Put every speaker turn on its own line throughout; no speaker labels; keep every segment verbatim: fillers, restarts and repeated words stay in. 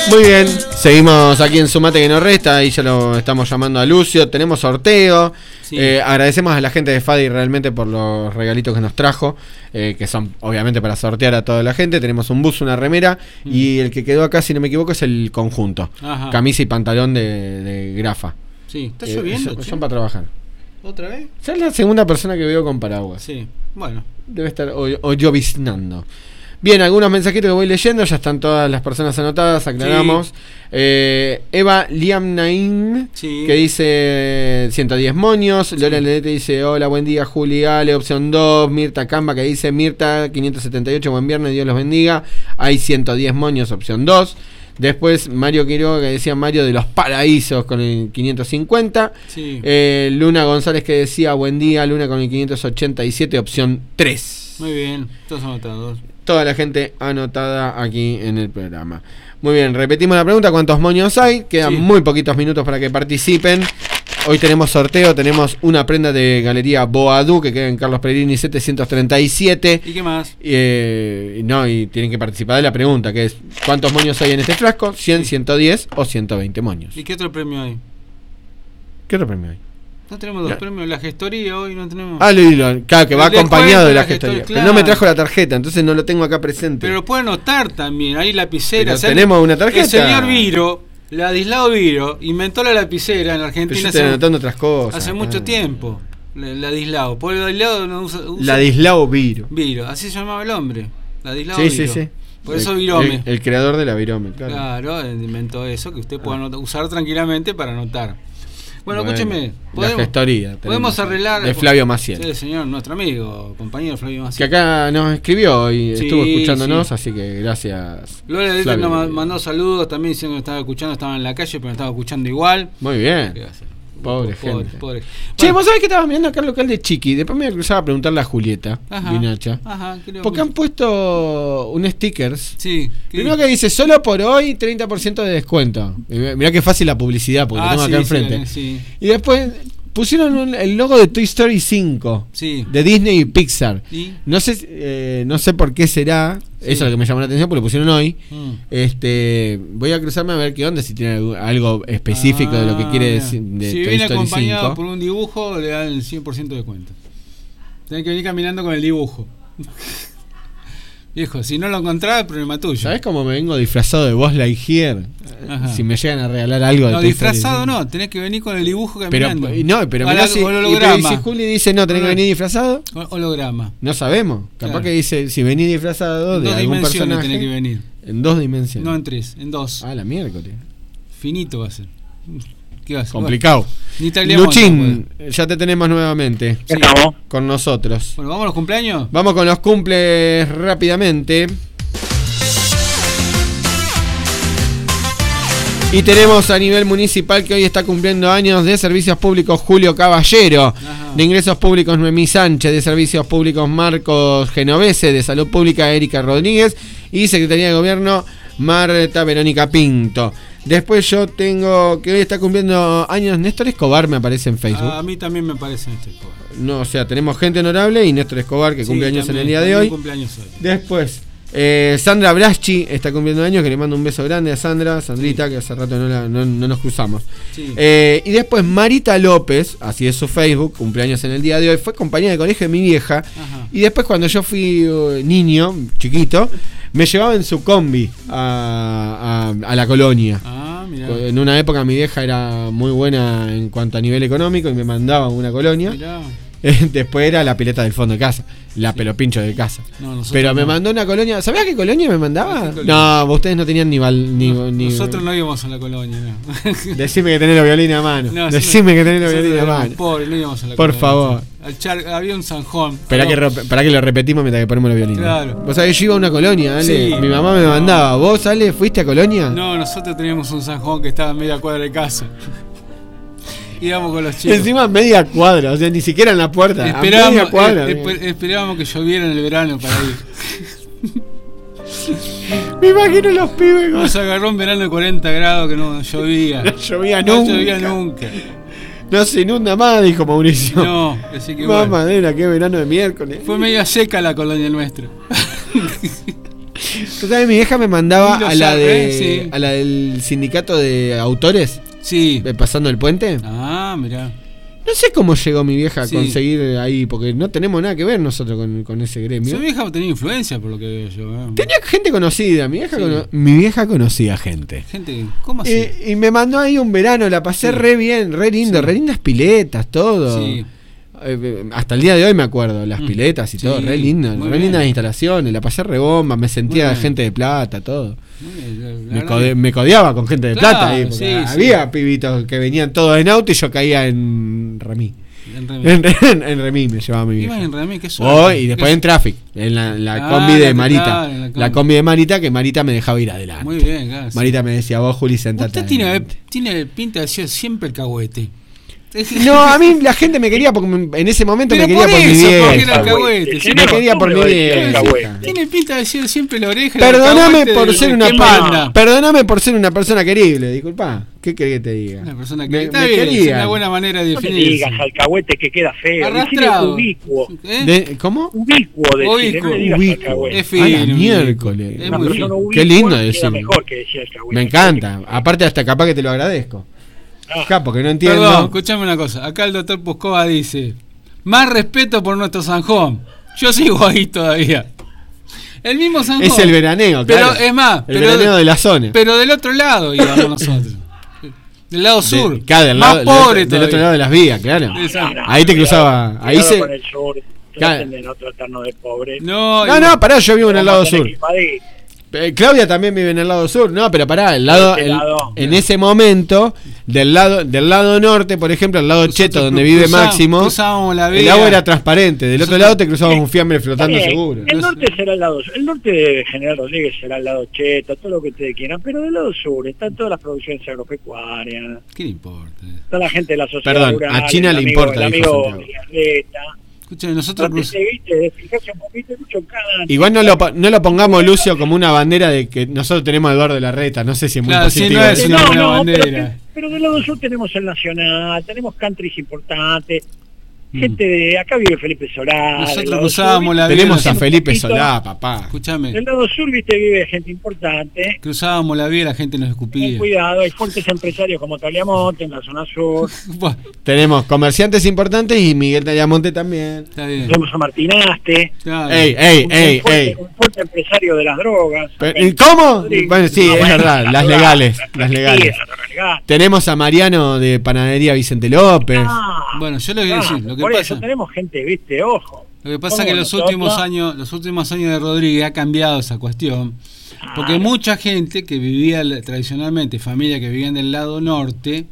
Muy bien, seguimos aquí en Sumate que no resta, ahí ya lo estamos llamando a Lucio, tenemos sorteo, sí. eh, agradecemos a la gente de Fadi realmente por los regalitos que nos trajo, eh, que son obviamente para sortear a toda la gente, tenemos un bus, una remera, mm. y el que quedó acá, si no me equivoco, es el conjunto, Ajá. camisa y pantalón de, de grafa.
Sí, está lloviendo.
Eh, son, son para trabajar.
¿Otra vez?
Ya es la segunda persona que veo con paraguas.
Sí, bueno.
Debe estar o, o lloviznando. Bien, algunos mensajitos que voy leyendo, ya están todas las personas anotadas, aclaramos. Sí. Eh, Eva Liam Nain, sí. que dice ciento diez moños. Sí. Lola Lenete dice, hola, buen día, Juli, Ale, opción dos. Mirta Camba que dice, Mirta, quinientos setenta y ocho, buen viernes, Dios los bendiga. Hay ciento diez moños, opción dos. Después Mario Quiroga que decía Mario de los Paraísos con el quinientos cincuenta. Sí. Eh, Luna González que decía, buen día, Luna con el quinientos ochenta y siete, opción tres.
Muy bien, todos anotados.
Toda la gente anotada aquí en el programa. Muy bien, repetimos la pregunta, ¿cuántos moños hay? Quedan sí. muy poquitos minutos para que participen. Hoy tenemos sorteo, tenemos una prenda de Galería Boadú que queda en Carlos Pellegrini setecientos treinta y siete.
¿Y qué más?
Eh, no, y tienen que participar de la pregunta, que es ¿cuántos moños hay en este frasco? cien, ciento diez o ciento veinte moños.
¿Y qué otro premio hay?
¿Qué otro premio hay?
No tenemos dos no. premios, la gestoría hoy no tenemos.
Ah, lo, lo, claro, que va acompañado de la gestoría. Claro. Pero no me trajo la tarjeta, entonces no lo tengo acá presente.
Pero lo puede anotar también, ahí lapicera.
Tenemos una tarjeta.
El señor Viro, Ladislao Viro, inventó la lapicera en Argentina.
Pero yo estoy anotando otras cosas.
Hace mucho ah. tiempo. Ladislao. Por Ladislao no usa, usa.
Ladislao Viro.
Viro, así se llamaba el hombre. Ladislao
sí,
Viro.
Sí, sí,
Por eso Virome.
El, el creador de la Virome, claro.
Claro, inventó eso, que usted pueda ah. usar tranquilamente para anotar. Bueno, bueno, escúcheme.
La gestoría.
Podemos arreglar.
De Flavio Maciel.
Sí, señor, nuestro amigo, compañero Flavio Maciel.
Que acá nos escribió y sí, estuvo escuchándonos, sí. así que gracias.
Lola Lete nos mandó saludos también diciendo que estaba escuchando, estaba en la calle, pero estaba escuchando igual.
Muy bien. Pobre, pobre gente. Pobre. Che, bueno, vos sabés que estabas mirando acá el local de Chiqui. Después me cruzaba a preguntarle a Julieta Vinacha. Ajá. Porque han puesto un stickers.
Sí.
Primero que dice, solo por hoy treinta por ciento de descuento. Mirá qué fácil la publicidad, porque ah, lo tengo sí, acá enfrente. Sí, sí. Y después pusieron un, el logo de Toy Story cinco.
Sí.
De Disney y Pixar.
¿Y?
No sé, eh, no sé por qué será. Sí. Eso es lo que me llamó la atención porque lo pusieron hoy. Mm. Este, voy a cruzarme a ver qué onda, si tiene algo específico ah, de lo que quiere decir de
si
Toy
viene
Story
acompañado
cinco.
Por un dibujo, le dan el cien por ciento de descuento. Tiene que venir caminando con el dibujo. Viejo, si no lo encontrás, el problema tuyo.
¿Sabés cómo me vengo disfrazado de Buzz Lightyear? Ajá. Si me llegan a regalar algo de
No, disfrazado no, tenés que venir con el dibujo caminando.
Pero, no, pero mirá si, y, si Juli dice no, tenés que venir disfrazado.
Holograma.
No sabemos. Capaz claro. que dice, si venís disfrazado de algún personaje.
Tenés que venir.
En dos dimensiones.
No en tres, en dos.
Ah, la miércoles.
Finito va a ser. ¿Qué va a ser?
Complicado.
Bueno,
Luchín, ya te tenemos nuevamente
sí.
con nosotros.
Bueno, ¿vamos a los cumpleaños?
Vamos con los cumples rápidamente. Y tenemos a nivel municipal que hoy está cumpliendo años de Servicios Públicos Julio Caballero, Ajá. de Ingresos Públicos Noemí Sánchez, de Servicios Públicos Marcos Genovese, de Salud Pública Erika Rodríguez y Secretaría de Gobierno Marta Verónica Pinto. Después yo tengo que hoy está cumpliendo años Néstor Escobar, me aparece en Facebook.
A mí también me aparece Néstor Escobar.
No, o sea, tenemos gente honorable y Néstor Escobar que sí, cumple años también, en el día de hoy.
Cumpleaños hoy.
Después, eh, Sandra Braschi está cumpliendo años, que le mando un beso grande a Sandra, Sandrita, sí. que hace rato no, la, no, no nos cruzamos. Sí. Eh, y después Marita López, así es su Facebook, cumpleaños en el día de hoy, fue compañera de colegio de mi vieja. Ajá. Y después cuando yo fui uh, niño, chiquito, me llevaba en su combi a, a, a la colonia.
Ah, mirá.
En una época mi vieja era muy buena en cuanto a nivel económico y me mandaba a una colonia.
Mirá.
Después era la pileta del fondo de casa, la sí. pelopincho de casa.
No,
pero me
no.
mandó una colonia. ¿Sabías qué colonia me mandaba? No, ustedes no tenían ni... Val, ni,
no,
ni
nosotros no íbamos a la colonia, no.
Decime que tenés los violines a mano. No, Decime sí, que tenés los violines a mano.
Pobre, no íbamos a la
Por
colonia.
favor.
Al char, había un zanjón.
Para que, para que lo repetimos mientras que ponemos los violines.
Claro.
Vos sabés, yo iba a una colonia, Ale. Sí. Mi mamá me mandaba. ¿Vos, Ale, fuiste a colonia?
No, nosotros teníamos un zanjón que estaba a media cuadra de casa. Íbamos con los chicos.
Encima media cuadra, o sea, ni siquiera en la puerta.
Esperábamos,
a media cuadra,
eh, esper, esperábamos que lloviera en el verano para ir.
Me imagino los pibes.
Nos agarró un verano de cuarenta grados que no llovía.
No llovía
no
nunca.
No llovía nunca.
No se inunda más, dijo Mauricio.
No, así que
Más
bueno.
madera, qué verano de miércoles.
Fue media seca la colonia nuestra.
¿Tú sabes? Mi vieja me mandaba a la, de,
sí.
a la del sindicato de autores.
Sí.
Pasando el puente.
Ah, mirá.
No sé cómo llegó mi vieja a
sí.
conseguir ahí, porque no tenemos nada que ver nosotros con, con ese gremio.
Su vieja tenía influencia, por lo que veo yo. ¿eh?
Tenía gente conocida, mi vieja, sí. cono- mi vieja conocía gente.
Gente, ¿cómo así?
Y, y me mandó ahí un verano, la pasé sí. re bien, re lindo, sí. re lindas piletas, todo. Sí. Eh, hasta el día de hoy me acuerdo, las mm. piletas y sí. todo, re lindas, re bien. lindas instalaciones, la pasé re bomba, me sentía gente de plata, todo. Bien, me, code- me codeaba con gente de claro, plata ahí, porque sí, había sí. pibitos que venían todos en auto y yo caía en Remí. En Remí, en, en, en Remí me llevaba mi vieja.
En Remí, ¿qué
oh, y después en Traffic, en la, la ah, combi de Marita. Claro, la, combi. la combi de Marita, que Marita me dejaba ir adelante.
Muy bien, claro.
Marita me decía, vos Juli, sentate.
Usted tiene, tiene pinta de ser siempre el cagüete.
No, a mí la gente me quería porque en ese momento pero me quería por, por eso, mi vieja. Me no, quería por mi vieja.
Tiene pinta de ser siempre la oreja.
Perdóname por de, ser de una panda. Perdóname por ser una persona querible, disculpa. ¿Qué querés que te diga?
Una persona que está bien, es una buena manera de definir.
No le digas alcahuete que queda feo.
Arrastrado.
Ubicuo.
¿Eh? De, ¿Cómo?
Ubicuo de
Ubicuo.
Ubicuo. Es fino. Miércoles.
Es muy fino.
Qué lindo decirlo. Me encanta. Aparte hasta capaz que te lo agradezco. Acá, porque no entiendo.
Perdón, escúchame una cosa. Acá el doctor Puscova dice: más respeto por nuestro Sanjón. Yo sigo ahí todavía. El mismo Sanjón.
Es el veraneo,
pero
claro.
Es más,
el
pero
veraneo
de,
de la zona.
Pero del otro lado íbamos nosotros. Del lado sur.
De, claro, del
más
lado,
pobre
del,
del
otro lado de las vías, claro.
No, no,
ahí te cruzaba. Ahí se.
Con el sur, claro. De no tratarnos de pobre.
No, no, no, pará, yo vivo en el lado sur. Claudia también vive en el lado sur, no, pero pará, el lado, el, en ese momento, del lado del lado norte, por ejemplo, el lado nosotros cheto donde vive cruzamos, Máximo, cruzamos la el agua era transparente, del nosotros, otro lado te cruzabas un fiambre flotando
eh,
seguro.
El norte será el lado sur, el norte de General Rodríguez será el lado cheto, todo lo que ustedes quieran, pero del lado sur están todas las producciones agropecuarias.
¿Qué le importa?
Toda la gente de la sociedad
Perdón,
rural,
a China le
amigo,
importa,
el
dijo
amigo
Escuchen, nosotros
cruz... viste, fijarse un poquito, mucho cada...
Igual no lo, no lo pongamos, Lucio, como una bandera de que nosotros tenemos a Eduardo Larreta. No sé si es muy
claro,
positivo.
Si no es una
no,
buena
no,
bandera.
Pero, pero del lado sur tenemos el Nacional, tenemos countries importantes. Gente de acá vive Felipe Solá.
Nosotros cruzábamos la
vida. Tenemos a Felipe Solá, papá.
Escúchame.
Del lado sur, viste, vive gente importante.
Cruzábamos la vía y la gente nos escupía.
Ten cuidado, hay fuertes empresarios como Taliamonte en la zona sur.
Bueno, tenemos comerciantes importantes y Miguel Taliamonte también.
Está bien. Tenemos a Martinaste.
Claro. Ey, ey,
un,
ey,
un fuerte,
ey.
Un fuerte empresario de las drogas.
Pero, ¿cómo? Sí. Bueno, sí, no, es bueno, verdad, las legales. Las legales. Tenemos a Mariano de Panadería Vicente López.
Ah,
bueno, yo le voy a decir, lo que
por
pasa...
eso tenemos gente, viste, ojo.
Lo que pasa es que los últimos años, los últimos años de Rodríguez ha cambiado esa cuestión, porque ah, mucha gente que vivía tradicionalmente, familias que vivían del lado norte,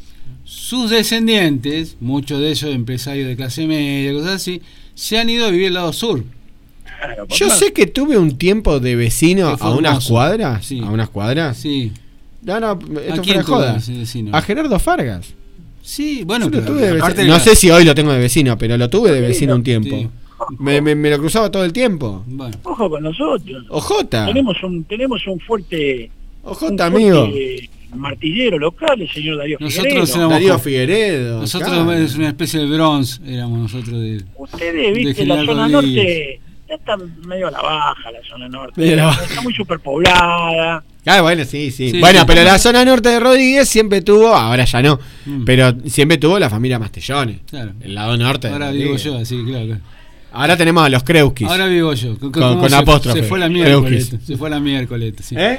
sus descendientes, muchos de ellos empresarios de clase media, cosas así, se han ido a vivir al lado sur.
Claro, yo más. sé que tuve un tiempo de vecino a unas cuadras, sí. a unas cuadras.
Sí.
No, no, esto fue de joda. A Gerardo Fargas.
Sí, bueno,
pero, tuve de vecino. No sé si hoy lo tengo de vecino, pero lo tuve de vecino un tiempo. Sí. Me, me, me lo cruzaba todo el tiempo.
Bueno. Ojo con nosotros.
Ojota.
Tenemos un, tenemos un fuerte.
Ojota, un amigo.
Fuerte martillero local, el señor Darío
nosotros
Figueredo.
Darío Figueredo.
Nosotros claro. Es una especie de bronce, éramos nosotros de.
Ustedes, viste, la zona Rodríguez. Norte. Ya está medio a la baja la zona norte. La baja. Está muy superpoblada.
Ah, bueno, sí, sí. sí bueno, sí, pero la zona norte de Rodríguez siempre tuvo, ahora ya no, mm. pero siempre tuvo la familia Mastellones. Claro. El lado norte.
Ahora de vivo yo, así, claro, claro.
Ahora tenemos a los Kreuskis.
Ahora vivo yo.
Con, con, con se, apóstrofe.
Se fue la miércoles. Se fue la miércoles, sí.
¿Eh?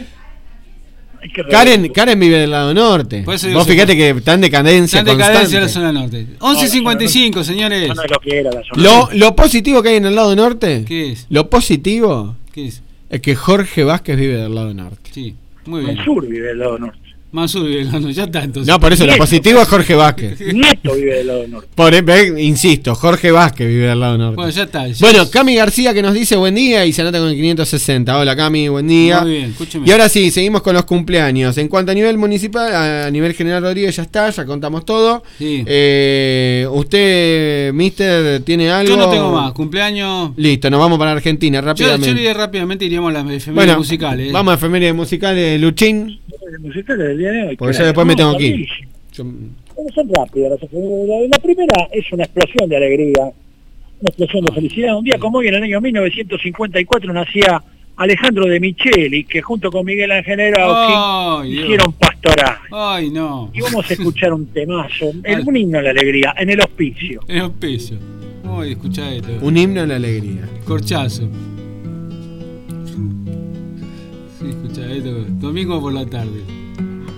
Karen, Karen vive del lado norte. Vos fíjate que está en decadencia
Está en decadencia la zona norte. once cincuenta y cinco, no, señores. No
lo, quiero, la zona
lo, lo positivo que hay en el lado norte.
¿Qué es?
Lo positivo
¿Qué es?
Es que Jorge Vázquez vive del lado norte.
Sí, muy bien.
Mansur vive del lado norte.
Mansur vive del lado norte, ya está entonces.
No, por eso Nieto. Lo positivo es Jorge Vázquez.
Nieto vive del lado norte.
Por, insisto, Jorge Vázquez vive del lado norte.
Bueno, ya está. Ya
bueno, Cami García que nos dice buen día y se anota con el quinientos sesenta. Hola Cami, buen día.
Muy bien, escúcheme.
Y ahora sí, seguimos con los cumpleaños. En cuanto a nivel municipal, a nivel General Rodríguez ya está, ya contamos todo.
Sí.
Eh, usted, mister, ¿tiene algo?
Yo no tengo más, cumpleaños.
Listo, nos vamos para Argentina rápidamente.
Yo, yo iría rápidamente, iríamos a las efemérides
bueno,
musicales.
Vamos a efemérides musicales, Luchín.
Musicales del día de hoy.
Porque claro, yo después me tengo que ir. Yo...
Son rápidas las efemérides. La primera es una explosión de alegría, una explosión de felicidad. Un día como hoy, en el año mil novecientos cincuenta y cuatro, nacía Alejandro de Micheli, que junto con Miguel Ángel Erauchi hicieron Pastoral.
Ay, no.
Y vamos a escuchar un temazo, el, un himno a la alegría, en el hospicio.
En el hospicio. Uy, escuchá esto.
Un himno a la alegría.
Corchazo. Sí, escuchá esto. Domingo por la tarde.